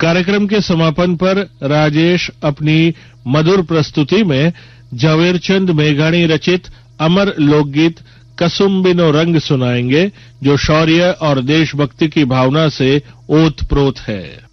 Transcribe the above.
कार्यक्रम के समापन पर राजेश अपनी मधुर प्रस्तुति में झवेरचंद मेघाणी रचित अमर लोकगीत कसुम्बिनो रंग सुनाएंगे, जो शौर्य और देशभक्ति की भावना से ओतप्रोत है।